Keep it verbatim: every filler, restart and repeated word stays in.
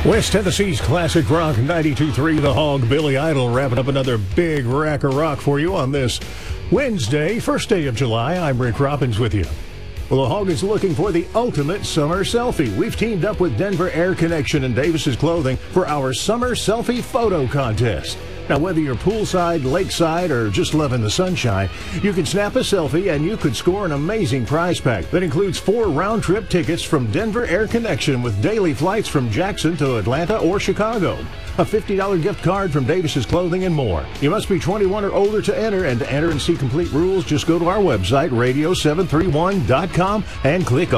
West Tennessee's classic rock ninety-two point three The Hog, Billy Idol, wrapping up another big rack of rock for you on this Wednesday, first day of July. I'm Rick Robbins with you. Well, the Hog is looking for the ultimate summer selfie. We've teamed up with Denver Air Connection and Davis's Clothing for our summer selfie photo contest. Now, whether you're poolside, lakeside, or just loving the sunshine, you can snap a selfie and you could score an amazing prize pack that includes four round-trip tickets from Denver Air Connection with daily flights from Jackson to Atlanta or Chicago, a fifty dollars gift card from Davis's Clothing, and more. You must be twenty-one or older to enter, and to enter and see complete rules, just go to our website, radio seven three one dot com, and click